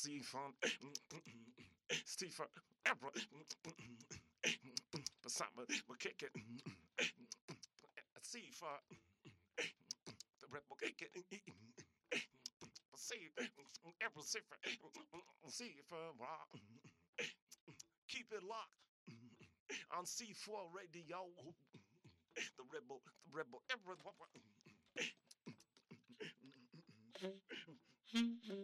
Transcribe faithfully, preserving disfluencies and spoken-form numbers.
Stephen, Stephen, ever, but something, but kick it. Stephen, the rebel kick it. See, ever, Stephen, Stephen, keep it locked on C four Radio. The rebel, the rebel, ever.